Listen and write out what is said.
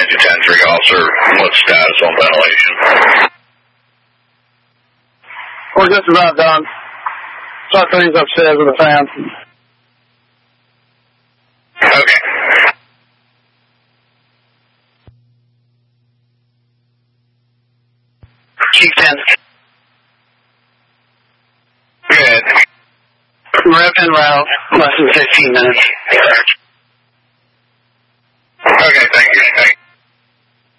to 10-3, officer. What's status on ventilation? We're just about done. Start things upstairs with the fan. Okay. Chief 10. Good. Rev en route, less than 15 minutes.